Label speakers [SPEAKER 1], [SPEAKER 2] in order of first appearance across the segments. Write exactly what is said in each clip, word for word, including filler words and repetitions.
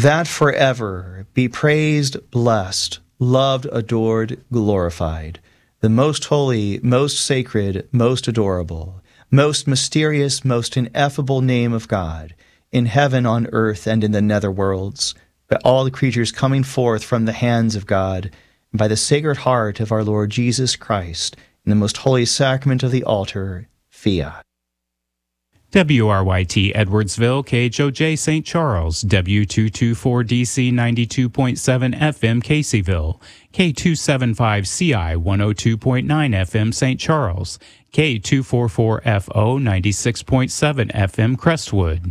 [SPEAKER 1] that forever be praised, blessed, loved, adored, glorified, the most holy, most sacred, most adorable, most mysterious, most ineffable name of God, in heaven, on earth, and in the netherworlds, by all the creatures coming forth from the hands of God, and by the Sacred Heart of our Lord Jesus Christ, in the most holy sacrament of the altar, fiat.
[SPEAKER 2] W R Y T Edwardsville, K H O J Saint Charles, W two twenty-four D C ninety-two point seven F M Caseyville, K two seventy-five C I one oh two point nine F M Saint Charles, K two forty-four F O ninety-six point seven F M Crestwood.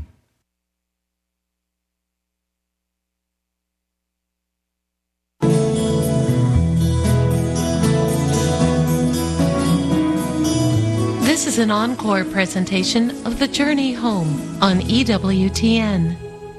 [SPEAKER 3] This is an encore presentation of The Journey Home on E W T N.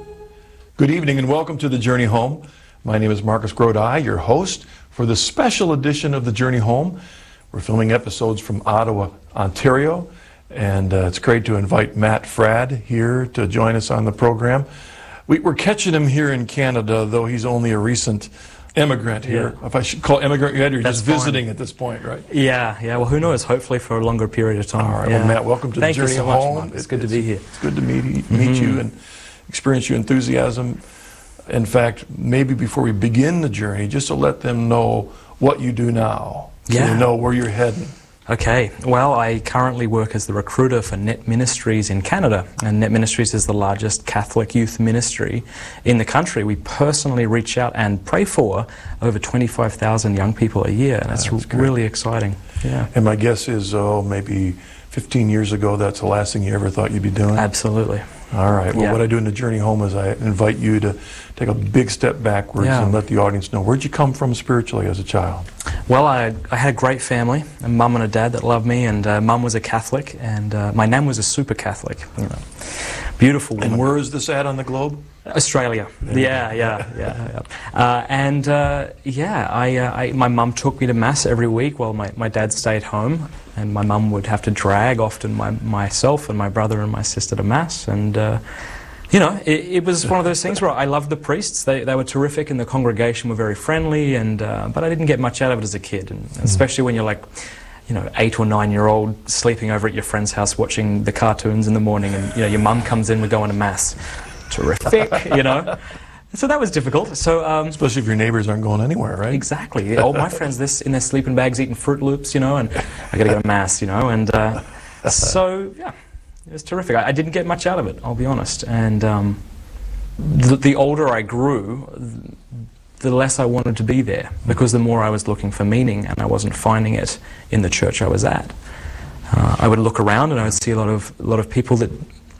[SPEAKER 4] Good evening and welcome to The Journey Home. My name is Marcus Grodi, your host for the special edition of The Journey Home. We're filming episodes from Ottawa, Ontario, and uh, it's great to invite Matt Fradd here to join us on the program. We, we're catching him here in Canada, though he's only a recent immigrant here. Yeah. If I should call immigrant yet, you're That's just visiting fine. At this point, right?
[SPEAKER 5] Yeah, yeah. Well, who knows? Hopefully for a longer period of time.
[SPEAKER 4] All right.
[SPEAKER 5] Yeah.
[SPEAKER 4] Well, Matt, welcome to
[SPEAKER 5] Thank
[SPEAKER 4] The Journey
[SPEAKER 5] you so
[SPEAKER 4] Home.
[SPEAKER 5] Much, it's, it's good
[SPEAKER 4] it's,
[SPEAKER 5] to be here.
[SPEAKER 4] It's good to meet you, meet mm-hmm. you and experience your enthusiasm. In fact, maybe before we begin the journey, just to let them know what you do now, so
[SPEAKER 5] yeah.
[SPEAKER 4] you know where you're heading.
[SPEAKER 5] Okay, well, I currently work as the recruiter for Net Ministries in Canada, and Net Ministries is the largest Catholic youth ministry in the country. We personally reach out and pray for over twenty-five thousand young people a year, and it's really exciting. Yeah.
[SPEAKER 4] And my guess is, oh, maybe fifteen years ago, that's the last thing you ever thought you'd be doing?
[SPEAKER 5] Absolutely.
[SPEAKER 4] All right. Well,
[SPEAKER 5] yeah.
[SPEAKER 4] what I do in The Journey Home is I invite you to take a big step backwards yeah. and let the audience know, where'd you come from spiritually as a child?
[SPEAKER 5] Well, I, I had a great family, a mum and a dad that loved me, and uh, mum was a Catholic, and uh, my nan was a super Catholic. You know, beautiful woman.
[SPEAKER 4] And where is this at on the globe?
[SPEAKER 5] Australia. Yeah, yeah, yeah. yeah. Uh, and uh, yeah, I, uh, I, my mum took me to Mass every week while my, my dad stayed home, and my mum would have to drag often my, myself and my brother and my sister to Mass, and uh, you know, it, it was one of those things where I loved the priests. They, they were terrific, and the congregation were very friendly, and uh, but I didn't get much out of it as a kid, and mm. especially when you're like, you know, eight or nine year old sleeping over at your friend's house watching the cartoons in the morning, and you know, your mum comes in, we're going to Mass. Terrific, you know. So that was difficult. So, um,
[SPEAKER 4] especially if your neighbors aren't going anywhere, right?
[SPEAKER 5] Exactly. All my friends, this in their sleeping bags, eating Fruit Loops, you know, and I got to go to Mass, you know, and uh, so yeah, it was terrific. I, I didn't get much out of it, I'll be honest. And um, the, the older I grew, the less I wanted to be there, because the more I was looking for meaning, and I wasn't finding it in the church I was at. Uh, I would look around and I would see a lot of a lot of people that.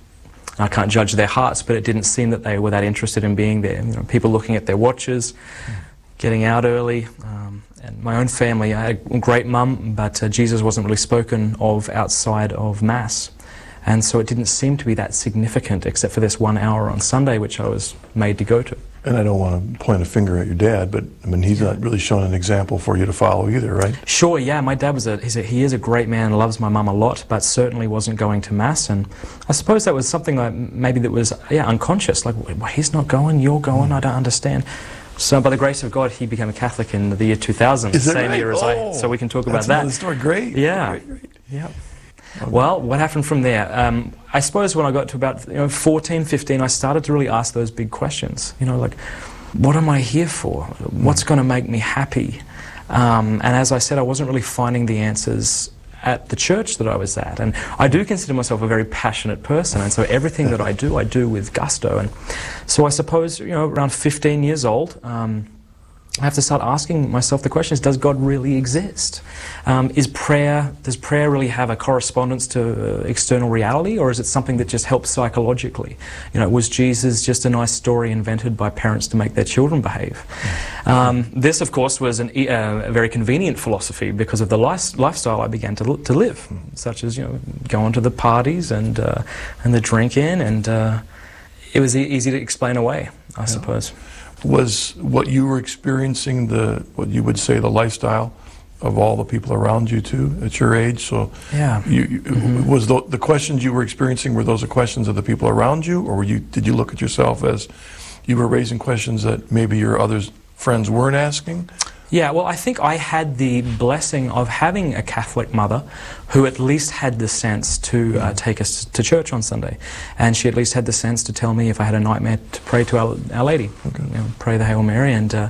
[SPEAKER 5] I can't judge their hearts, but it didn't seem that they were that interested in being there. You know, people looking at their watches, getting out early. Um, and my own family, I had a great mum, but uh, Jesus wasn't really spoken of outside of Mass. And so it didn't seem to be that significant, except for this one hour on Sunday, which I was made to go to.
[SPEAKER 4] And I don't want to point a finger at your dad, but I mean, he's not really shown an example for you to follow either, right?
[SPEAKER 5] Sure, yeah. My dad was a, he's a he is a great man, loves my mum a lot, but certainly wasn't going to Mass. And I suppose that was something like maybe that was, yeah, unconscious. Like, well, he's not going, you're going, I don't understand. So by the grace of God, he became a Catholic in the year two thousand, the same
[SPEAKER 4] right?
[SPEAKER 5] year as
[SPEAKER 4] oh,
[SPEAKER 5] I, so we can talk about
[SPEAKER 4] that's
[SPEAKER 5] that.
[SPEAKER 4] Another story. Great.
[SPEAKER 5] Yeah.
[SPEAKER 4] Great, great.
[SPEAKER 5] Yeah. Well, what happened from there? Um, I suppose when I got to about you know, fourteen, fifteen, I started to really ask those big questions. You know, like, what am I here for? What's going to make me happy? Um, and as I said, I wasn't really finding the answers at the church that I was at. And I do consider myself a very passionate person, and so everything that I do, I do with gusto. And so I suppose, you know, around fifteen years old, um, I have to start asking myself the questions, does God really exist? Um, is prayer, does prayer really have a correspondence to uh, external reality, or is it something that just helps psychologically? You know, was Jesus just a nice story invented by parents to make their children behave? Um, this, of course, was an, uh, a very convenient philosophy because of the life, lifestyle I began to, to live, such as, you know, going to the parties and, uh, and the drinking, and uh, it was e easy to explain away, I yeah. suppose.
[SPEAKER 4] Was what you were experiencing the, what you would say, the lifestyle of all the people around you too at your age? So
[SPEAKER 5] yeah.
[SPEAKER 4] you, you, mm-hmm. was the, the questions you were experiencing, were those the questions of the people around you, or were you, did you look at yourself as you were raising questions that maybe your other friends weren't asking?
[SPEAKER 5] Yeah, well, I think I had the blessing of having a Catholic mother who at least had the sense to uh, take us to church on Sunday. And she at least had the sense to tell me if I had a nightmare to pray to Our, Our Lady, okay. you know, pray the Hail Mary. And uh,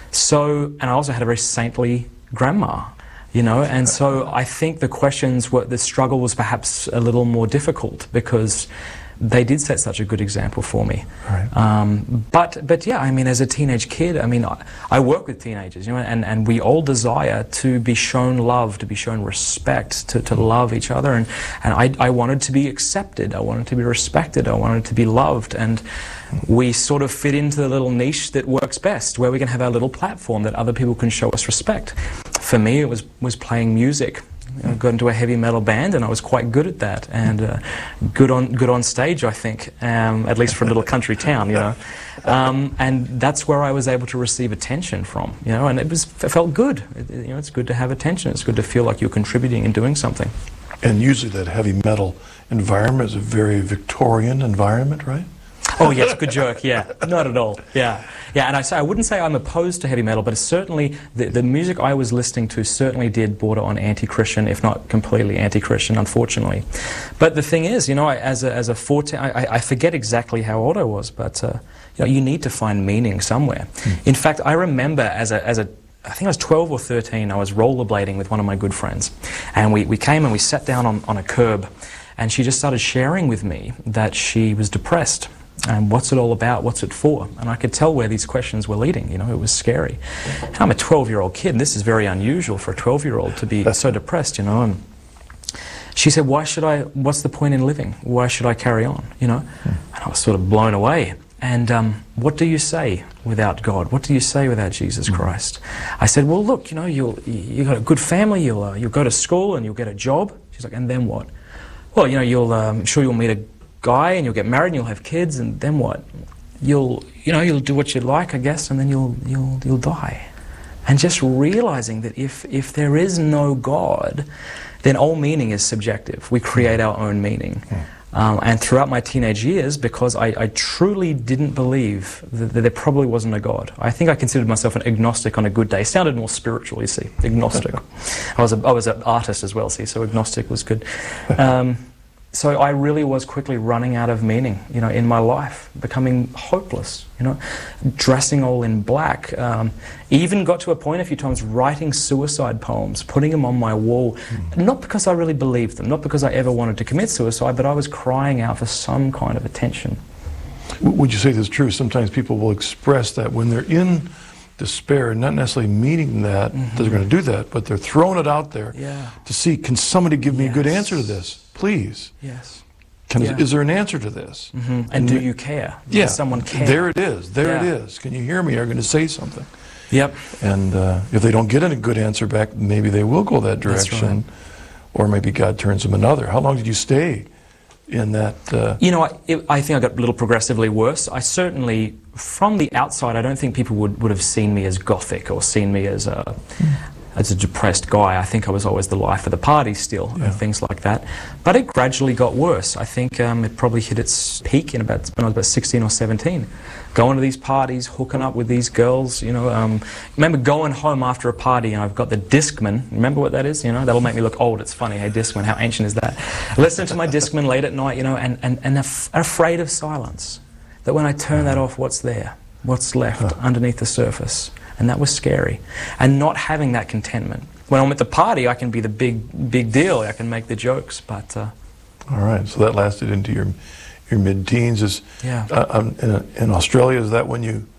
[SPEAKER 5] so, and I also had a very saintly grandma, you know, and so I think the questions were, the struggle was perhaps a little more difficult because they did set such a good example for me.
[SPEAKER 4] Right.
[SPEAKER 5] Um, but, but yeah, I mean, as a teenage kid, I mean, I, I work with teenagers, you know, and, and we all desire to be shown love, to be shown respect, to, to love each other. And, and I, I wanted to be accepted, I wanted to be respected, I wanted to be loved. And we sort of fit into the little niche that works best, where we can have our little platform that other people can show us respect. For me, it was, was playing music. I got into a heavy metal band, and I was quite good at that, and uh, good on good on stage, I think, um, at least for a little country town, you know. Um, and that's where I was able to receive attention from, you know, and it was it felt good. It, you know, it's good to have attention. It's good to feel like you're contributing and doing something.
[SPEAKER 4] And usually that heavy metal environment is a very Victorian environment, right?
[SPEAKER 5] Oh yes, good joke. Yeah, not at all. Yeah, yeah. And I say I wouldn't say I'm opposed to heavy metal, but certainly the the music I was listening to certainly did border on anti-Christian, if not completely anti-Christian, unfortunately. But the thing is, you know, I, as a as a fourteen, I, I forget exactly how old I was, but uh, you know, you need to find meaning somewhere. Mm. In fact, I remember as a as a I think I was twelve or thirteen. I was rollerblading with one of my good friends, and we we came and we sat down on on a curb, and she just started sharing with me that she was depressed. And what's it all about? What's it for? And I could tell where these questions were leading. You know, it was scary. And I'm a twelve-year-old kid, and this is very unusual for a twelve-year-old to be so depressed, you know. And she said, why should I, what's the point in living? Why should I carry on, you know? And I was sort of blown away. And um, what do you say without God? What do you say without Jesus Christ? I said, well, look, you know, you'll, you've got a good family, you'll, uh, you'll go to school and you'll get a job. She's like, and then what? Well, you know, you'll, um, I'm sure you'll meet a guy and you'll get married and you'll have kids, and then what? You'll, you know, you'll do what you like, I guess, and then you'll, you'll, you'll die. And just realizing that if, if there is no God, then all meaning is subjective. We create our own meaning. Mm. Um, and throughout my teenage years, because I, I truly didn't believe that, that there probably wasn't a God. I think I considered myself an agnostic on a good day. It sounded more spiritual, you see, agnostic. I was a, I was an artist as well, see, so agnostic was good. Um, So I really was quickly running out of meaning, you know, in my life, becoming hopeless, you know, dressing all in black. Um, even got to a point a few times writing suicide poems, putting them on my wall, mm. not because I really believed them, not because I ever wanted to commit suicide, but I was crying out for some kind of attention.
[SPEAKER 4] Would you say this is true? Sometimes people will express that when they're in despair, not necessarily meaning that, mm-hmm. that they're going to do that, but they're throwing it out there
[SPEAKER 5] yeah.
[SPEAKER 4] to see, can somebody give me
[SPEAKER 5] yes.
[SPEAKER 4] a good answer to this? Please.
[SPEAKER 5] Yes.
[SPEAKER 4] Can,
[SPEAKER 5] yeah.
[SPEAKER 4] Is there an answer to this?
[SPEAKER 5] Mm-hmm. And, and do you care?
[SPEAKER 4] Yeah.
[SPEAKER 5] Does someone care?
[SPEAKER 4] There it is. There
[SPEAKER 5] yeah.
[SPEAKER 4] it is. Can you hear me? Are you going to say something?
[SPEAKER 5] Yep.
[SPEAKER 4] And uh, if they don't get a good answer back, maybe they will go that direction.
[SPEAKER 5] Right.
[SPEAKER 4] Or maybe God turns them another. How long did you stay in that? Uh...
[SPEAKER 5] You know, I, it, I think I got a little progressively worse. I certainly, from the outside, I don't think people would, would have seen me as gothic or seen me as a, mm. as a depressed guy. I think I was always the life of the party still, yeah. and things like that. But it gradually got worse. I think um, it probably hit its peak in about when I was about sixteen or seventeen. Going to these parties, hooking up with these girls, you know. Um, remember going home after a party and I've got the Discman. Remember what that is? You know, that'll make me look old. It's funny. Hey, Discman, how ancient is that? Listening to my Discman late at night, you know, and, and, and af afraid of silence. That when I turn that off, what's there? What's left huh. underneath the surface? And that was scary. And not having that contentment. When I'm at the party, I can be the big, big deal. I can make the jokes, but... Uh,
[SPEAKER 4] All right, so that lasted into your your mid-teens. Is
[SPEAKER 5] yeah.
[SPEAKER 4] uh, um, in, in Australia, is that when you